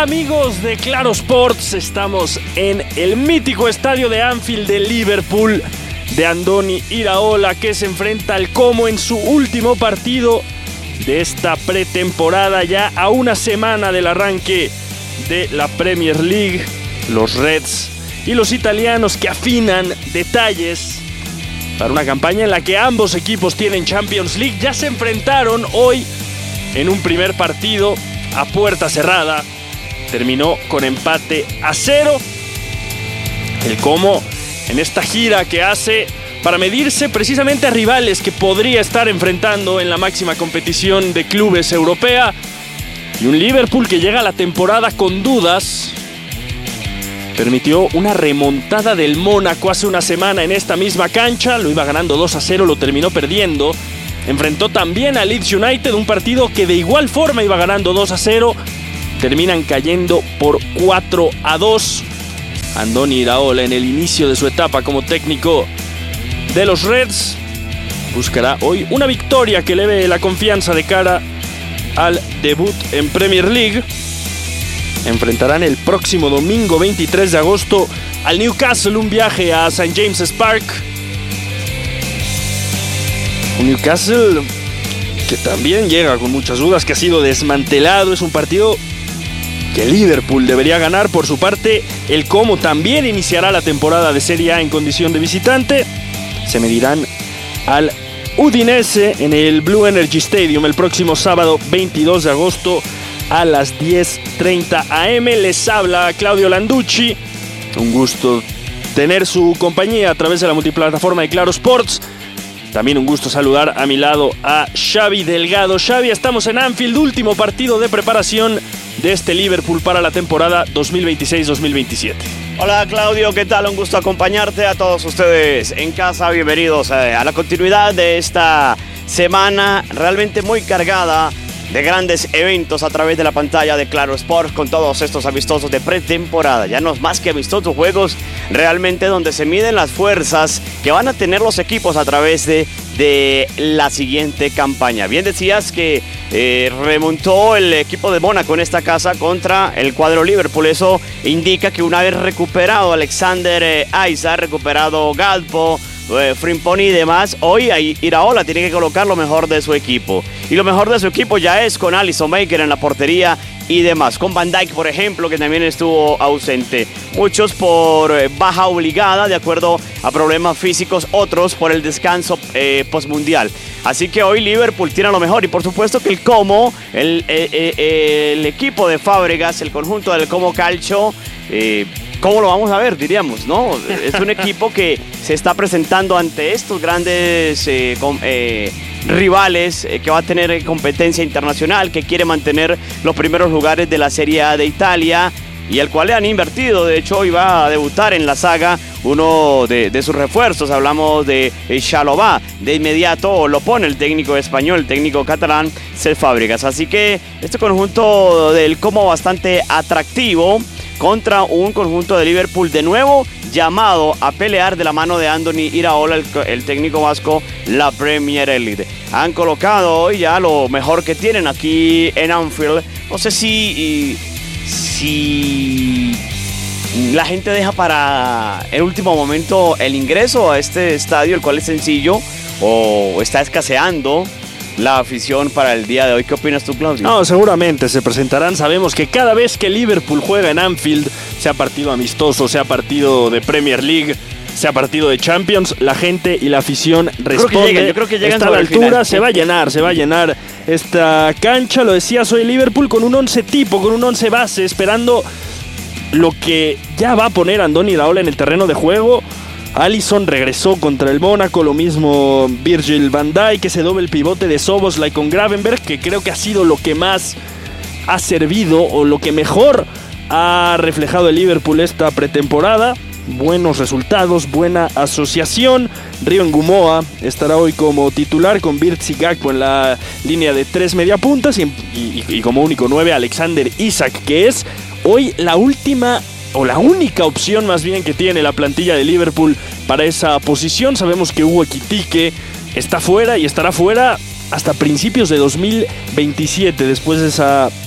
Hola amigos de Claro Sports, estamos en el mítico estadio de Anfield de Liverpool de Andoni Iraola, que se enfrenta al Como en su último partido de esta pretemporada, ya a una semana del arranque de la Premier League. Los Reds y los italianos que afinan detalles para una campaña en la que ambos equipos tienen Champions League ya se enfrentaron hoy en un primer partido a puerta cerrada. Terminó con empate a 0. El Como en esta gira que hace para medirse precisamente a rivales que podría estar enfrentando en la máxima competición de clubes europea, y un Liverpool que llega a la temporada con dudas. Permitió una remontada del Mónaco hace una semana en esta misma cancha, lo iba ganando 2-0, lo terminó perdiendo. Enfrentó también a Leeds United, un partido que de igual forma iba ganando 2-0, terminan cayendo por 4-2. Andoni Iraola, en el inicio de su etapa como técnico de los Reds, buscará hoy una victoria que eleve la confianza de cara al debut en Premier League. Enfrentarán el próximo domingo 23 de agosto al Newcastle, un viaje a St. James's Park. Un Newcastle que también llega con muchas dudas, que ha sido desmantelado. Es un partido que Liverpool debería ganar. Por su parte, el Como también iniciará la temporada de Serie A en condición de visitante. Se medirán al Udinese en el Blue Energy Stadium el próximo sábado 22 de agosto a las 10:30 am. Les habla Claudio Landucci. Un gusto tener su compañía a través de la multiplataforma de Claro Sports. También un gusto saludar a mi lado a Xavi Delgado. Xavi, estamos en Anfield, último partido de preparación de este Liverpool para la temporada 2026-2027. Hola Claudio, ¿qué tal? Un gusto acompañarte a todos ustedes en casa. Bienvenidos a la continuidad de esta semana realmente muy cargada de grandes eventos a través de la pantalla de Claro Sports, con todos estos amistosos de pretemporada. Ya no es más que amistosos, juegos realmente donde se miden las fuerzas que van a tener los equipos a través de la siguiente campaña. Bien decías que remontó el equipo de Mónaco en esta casa contra el cuadro Liverpool. Eso indica que una vez recuperado Alexander Isak, recuperado Gakpo, Frimpong y demás, hoy Iraola tiene que colocar lo mejor de su equipo. Y lo mejor de su equipo ya es con Alisson Becker en la portería y demás. Con Van Dijk, por ejemplo, que también estuvo ausente. Muchos por baja obligada, de acuerdo a problemas físicos. Otros por el descanso postmundial. Así que hoy Liverpool tiene lo mejor. Y por supuesto que el Como, el equipo de Fábregas, el conjunto del Como Calcio, ¿cómo lo vamos a ver? Diríamos, ¿no? Es un equipo que se está presentando ante estos grandes rivales, que va a tener competencia internacional, que quiere mantener los primeros lugares de la Serie A de Italia y al cual le han invertido. De hecho, hoy va a debutar en la saga uno de sus refuerzos. Hablamos de Chalobah. De inmediato lo pone el técnico español, el técnico catalán, Cesc Fábregas. Así que este conjunto del Como bastante atractivo contra un conjunto de Liverpool de nuevo llamado a pelear de la mano de Andoni Iraola, el técnico vasco, la Premier League. Han colocado hoy ya lo mejor que tienen aquí en Anfield. No sé si la gente deja para el último momento el ingreso a este estadio, el cual es sencillo, o está escaseando la afición para el día de hoy. ¿Qué opinas tú, Claudio? No, seguramente se presentarán. Sabemos que cada vez que Liverpool juega en Anfield, sea partido amistoso, sea partido de Premier League, sea partido de Champions, la gente y la afición responde. Yo creo que llegan está a la altura, se va a llenar esta cancha. Lo decías hoy, Liverpool con un 11 tipo, con un 11 base, esperando lo que ya va a poner Andoni Iraola en el terreno de juego. Alisson regresó contra el Mónaco, lo mismo Virgil van Dijk, que se doble el pivote de Szoboszlai con Gravenberch, que creo que ha sido lo que más ha servido o lo que mejor ha reflejado el Liverpool esta pretemporada. Buenos resultados, buena asociación. Rio Ngumoa estará hoy como titular con Wirtz y Gakpo en la línea de 3 mediapuntas y como único 9 Alexander Isak, que es hoy la última o la única opción más bien que tiene la plantilla de Liverpool para esa posición. Sabemos que Hugo Ekitike está fuera y estará fuera hasta principios de 2027, después de esa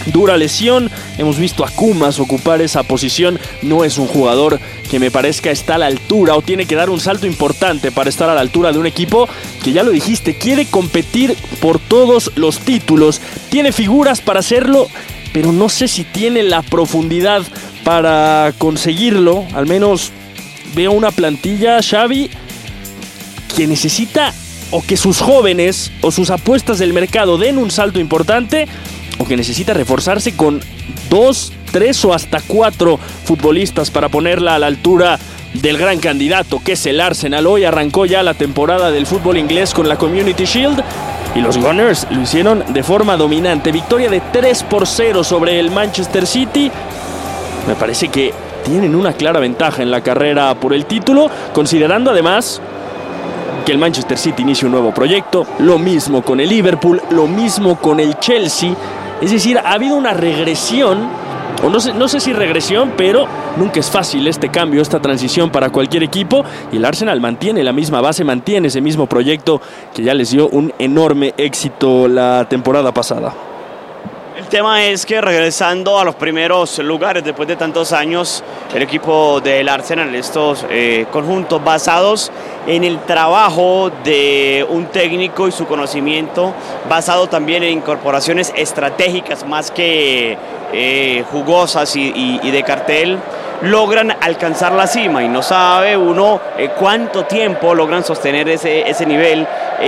dura lesión. Hemos visto a Kumas ocupar esa posición. No es un jugador que me parezca está a la altura o tiene que dar un salto importante para estar a la altura de un equipo que, ya lo dijiste, quiere competir por todos los títulos. Tiene figuras para hacerlo, pero no sé si tiene la profundidad para conseguirlo. Al menos veo una plantilla, Xavi, que necesita o que sus jóvenes o sus apuestas del mercado den un salto importante, o que necesita reforzarse con 2, 3 o hasta 4 futbolistas para ponerla a la altura del gran candidato que es el Arsenal. Hoy arrancó ya la temporada del fútbol inglés con la Community Shield y los Gunners lo hicieron de forma dominante. Victoria de 3-0 sobre el Manchester City. Me parece que tienen una clara ventaja en la carrera por el título, considerando además que el Manchester City inicia un nuevo proyecto. Lo mismo con el Liverpool, lo mismo con el Chelsea. Es decir, ha habido una regresión, o no sé si regresión, pero nunca es fácil este cambio, esta transición para cualquier equipo. Y el Arsenal mantiene la misma base, mantiene ese mismo proyecto que ya les dio un enorme éxito la temporada pasada. El tema es que, regresando a los primeros lugares después de tantos años, el equipo del Arsenal, estos conjuntos basados en el trabajo de un técnico y su conocimiento, basado también en incorporaciones estratégicas más que jugosas y de cartel, logran alcanzar la cima, y no sabe uno cuánto tiempo logran sostener ese nivel,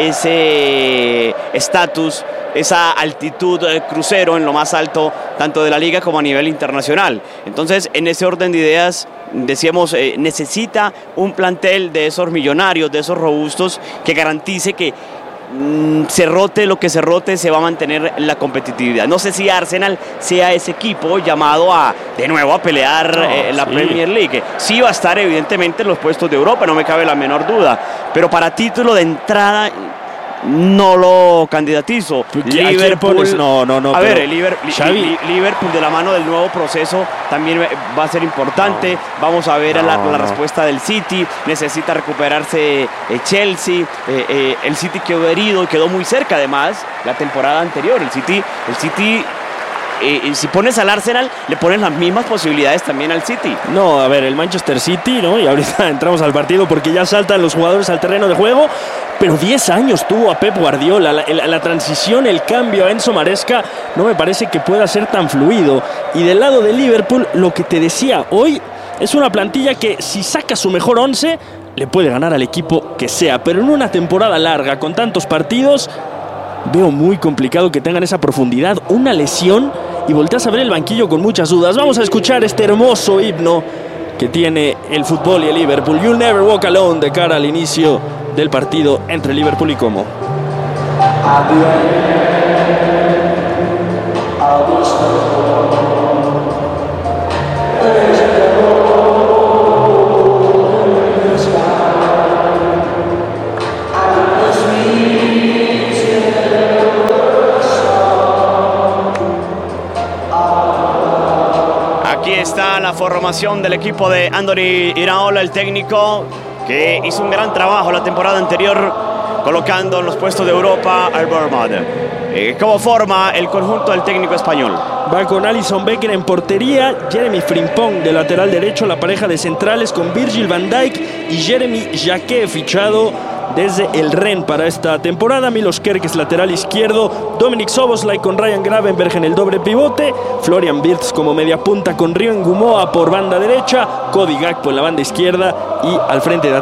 ese estatus, esa altitud crucero en lo más alto, tanto de la liga como a nivel internacional. Entonces, en ese orden de ideas, decíamos, necesita un plantel de esos millonarios, de esos robustos, que garantice que se rote lo que se rote, se va a mantener la competitividad. No sé si Arsenal sea ese equipo llamado de nuevo a pelear la Premier League. Sí va a estar evidentemente en los puestos de Europa, no me cabe la menor duda, pero para título de entrada no lo candidatizo. Liverpool, no. A ver, el Liverpool de la mano del nuevo proceso también va a ser importante. Vamos a ver la respuesta del City. Necesita recuperarse Chelsea. El City quedó herido y quedó muy cerca, además, la temporada anterior. El City si pones al Arsenal, le pones las mismas posibilidades también al City. No, a ver, el Manchester City, ¿no? Y ahorita entramos al partido porque ya saltan los jugadores al terreno de juego. Pero 10 años tuvo a Pep Guardiola. La transición, el cambio a Enzo Maresca no me parece que pueda ser tan fluido. Y del lado de Liverpool, lo que te decía, hoy es una plantilla que, si saca su mejor 11, le puede ganar al equipo que sea. Pero en una temporada larga, con tantos partidos, veo muy complicado que tengan esa profundidad. Una lesión y volteas a ver el banquillo con muchas dudas. Vamos a escuchar este hermoso himno que tiene el fútbol y el Liverpool. You'll Never Walk Alone, de cara al inicio del partido entre Liverpool y Como. Aquí está la formación del equipo de Andoni Iraola, el técnico que hizo un gran trabajo la temporada anterior colocando en los puestos de Europa al Bournemouth. ¿Cómo forma el conjunto del técnico español? Va con Alisson Becker en portería, Jeremy Frimpong de lateral derecho, la pareja de centrales con Virgil van Dijk y Jeremy Jacquet, fichado desde el Rennes para esta temporada. Milos Kerkez, lateral izquierdo, Dominic Szoboszlai con Ryan Gravenberch en el doble pivote, Florian Wirtz como media punta con Ryan Gumoa por banda derecha, Cody Gakpo en la banda izquierda, y al frente de